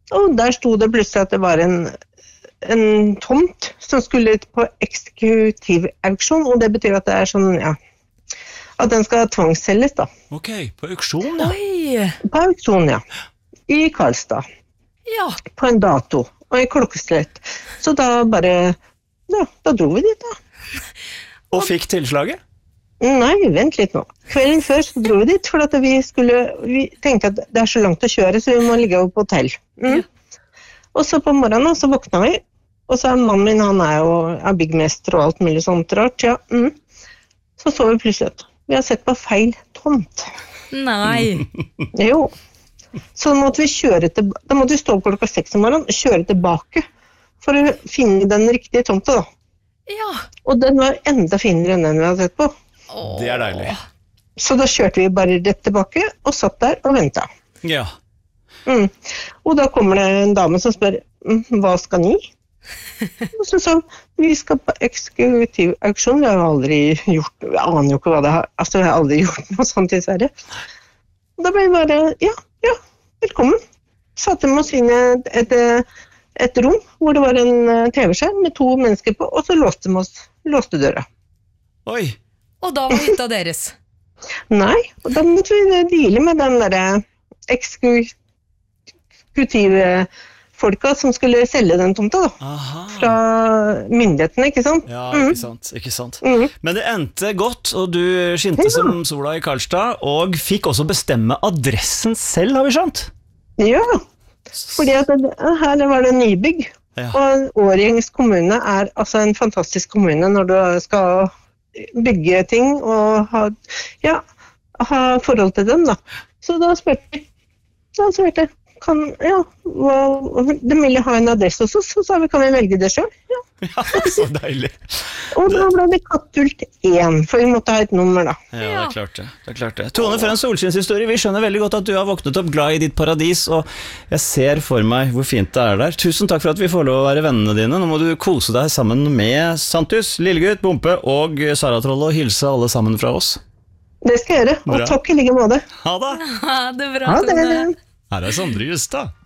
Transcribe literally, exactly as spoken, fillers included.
Og der stod det plutselig at det var en, en tomt som skulle ut på eksklusivauksjon, og det betyr at det er sånn, ja, at den skal tvangsselges da. Ok, på auksjon, ja. Oi. På auksjon, ja. I Karlstad. Ja. På en dato, og i klokkeslett. Så da bare, ja, da dro vi dit da. Og fikk tilslaget? Nei, vent litt nå. Kvelden før så dro vi dit, for at vi skulle, vi tenkte at det er så langt å kjøre, så vi må ligge på hotell. Mm. Og så på morgenen så våkna vi, og så er mannen min, han er jo er byggmester og alt mulig sånt rart, ja. Mm. Så så vi plutselig at vi har sett på feil tomt. Nei. Jo. Så da måtte vi kjøre til, da måtte vi stå klokka seks om morgenen, kjøre tilbake, for å finne den riktige tomta da. Ja. Og den var enda finere enn den vi hadde sett på. Det er deilig. Så da kjørte vi bare rett tilbake og satt der og ventet. Ja. Mm. Og da kommer det en dame som spør, mm, hva skal ni? Og så sa hun, vi skal på eksklusiv auksjon, vi har jo aldri gjort, jeg aner jo ikke hva det har, altså jeg har aldri gjort noe sånt i Sverige. Og da ble vi bare, ja, ja, velkommen. Satte vi oss inn i et, et, et rom hvor det var en tv-skjerm med to mennesker på, og så låste vi oss, låste døra. Oi. Og da var hytta deres? Nei, og da måtte vi deale med den der eksklusive folka som skulle selge den tomta da. Aha. Fra myndighetene, ikke sant? Ja, mm. ikke sant, ikke sant. Mm. Men det endte godt, og du skinte Ja. som sola i Karlstad, og fikk også bestemme adressen selv, har vi skjønt? Ja, fordi at det, her var det nybygg, Ja. og Årjängs kommune er altså en fantastisk kommune når du skal bygge ting og ha, ja, ha forhold til dem da. Så da spurte vi, da spurte jeg, kan, ja, hva, de ville ha en adresse også, så sa vi, kan vi velge det selv? Ja. Ja, så deilig. Og da ble det Kattult én, for vi måtte ha et nummer da. Ja, det er klart det, det er klart det. Tone, for en solskinnshistorie. Vi skjønner veldig godt at du har våknet opp glad i ditt paradis, og jeg ser for meg hvor fint det er der. Tusen takk for at vi får lov å være vennene dine. Nå må du kose deg sammen med Santus, Lillegutt, Bompe og Sara Trolle, og hilse alle sammen fra oss. Det skal jeg gjøre, og Bra. takk i like måte. Ha det! Ha det bra, Ha det. Tone. Her er Sondre Justad.